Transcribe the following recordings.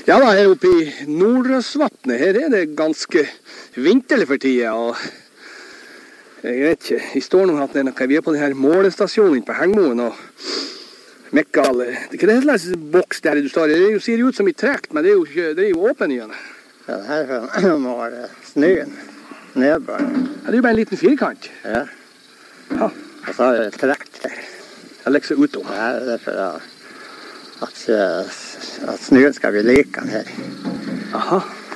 Ja da, her oppe i Nordrøsvatnet, her det ganske vinterlig for tida, og jeg vet ikke, jeg står nå at vi på denne målestasjonen på Hengmoen, og Mekkal, det er ikke det slags boks der du står, det ser ut som i trekt, men det er jo åpen igjen. Ja, det her må være snøen, nedbør. Ja, det er jo bare en liten firkant. Ja. Ja. Og så har jeg trekt der. Jeg legger seg utom. Ja, det er for at snøen skal bli likan her. Aha.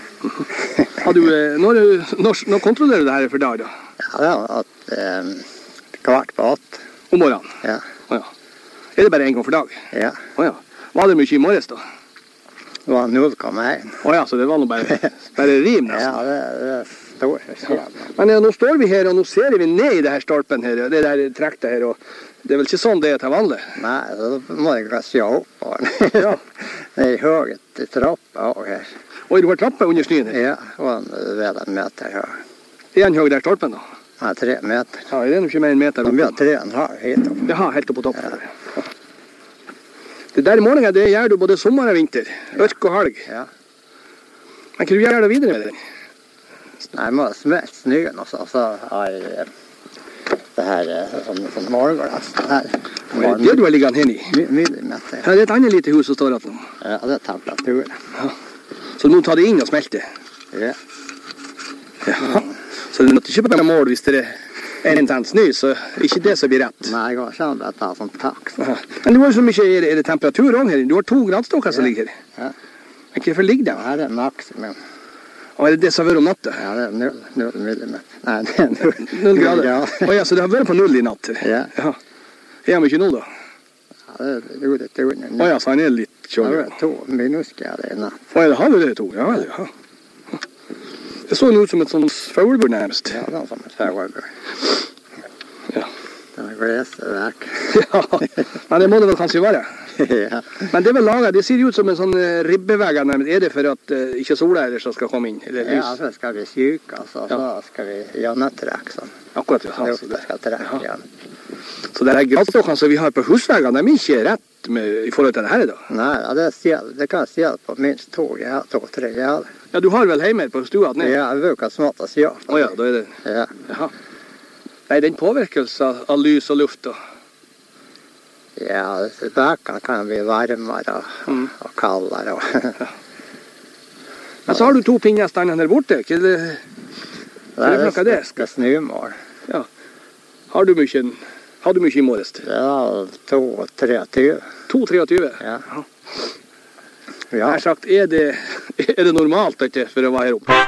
Når kontrollerer du det her for dag da? Ja, det er at kvart på 8. Om morgenen? Ja. Å ja. Er det bare en gang for dag? Ja. Å ja. Var det mye i morges da? Det var 0,1. Å ja, så det var nå bare rim nesten? Ja, det er stort. Ja. Men nå står vi her, og nå ser vi ned i det her stolpen her, det der trektet her, og det er vel ikke sånn det er til vanlig? Nei, da må jeg se opp. Ja. Det er høyt i trappa også her. Og du har trappa under snøen her? Ja, og ved en meter høy. Er den høy der stolpen da? Ja, 3 meter. Ja, er det ikke mer enn meter? De blir 3,5 hit opp. Ja, helt opp på toppen. Ja. Det der morgenen, det gjør du både sommer og vinter, ørk og halg. Ja. Men hva gjør du videre med det? Nei, jeg må smelte snøen også, og så har jeg det her sånn morgenglass. Det er det du har liggende her i? Millimeter. Ja, det er et annet lite hus som står at nå. Ja, det er temperatur. Ja. Så du må ta det inn og smelte? Ja. Ja. Så det er ikke bare mål hvis det er en tenn snø, så ikke det som blir rett. Nei, jeg går ikke an å ta sånn takk. Ja. Men det var jo så mye, er det temperatur også her? Du har 2 gradstokker som ligger her. Ja. Men hvorfor ligger det? Her er maksimum. Og er det det som har vært om natta? Ja, det er 0 millimeter. Nei, det er 0 grader? Ja. Å ja, så det har vært på 0 i natt? Ja. Ja. Er han ikke nå da? Ja, det er litt under. Å ja, så han er litt kjølig. Det er 2 minusgrader i natt. Å ja, det har vi det 2? Ja, vel, ja. Det så ut som et sånt fuglebur nærmest. Ja, det er som et fuglebur. Ja. Det er gleseverk. Ja, men det må det vel kanskje være. Ja. Men det er vel laget, det ser ut som en sånn ribbevegg nærmest. Er det for at ikke sola ellers skal komme inn? Eller lys? Ja, så skal vi syke, altså. Så skal vi gjennomtrekke sånn. Akkurat, ja. Det skal trekke igjen. Så det er gradstokkene som vi har på husveggene, de er ikke rett i forhold til det her da? Nei, det kan jeg si på minst 2-3 grader. Ja, du har vel hjemme på stua ned? Ja, jeg bruker smått å si. Å ja, da er det... Ja. Jaha. Nei, den påvirkelse av lys og luft da? Ja, bakene kan bli varmere og kaldere. Ja. Men så har du 2 pinner standen her borte, ikke det? Det er snømål. Ja. Har du mye i morges? Ja, 2-23. 2-23? Ja. Ja. Jeg har sagt, er det normalt dette for å være her oppe?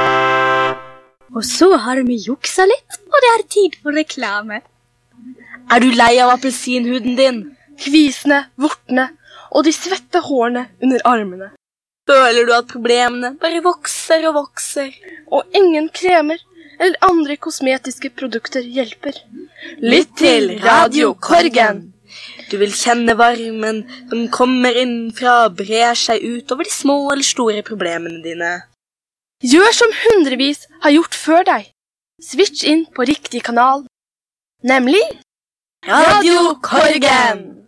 Og så har vi juksa litt, og det er tid for reklame. Er du lei av appelsinhuden din? Kvisene, vortene og de svette hårene under armene. Føler du at problemene bare vokser og vokser, og ingen kremer eller andre kosmetiske produkter hjelper? Lytt til Radio Korgen! Du vil kjenne varmen som kommer innenfra og brer seg ut over de små eller store problemene dine. Gjør som hundrevis har gjort før deg. Switch inn på riktig kanal, nemlig Radio Korgen!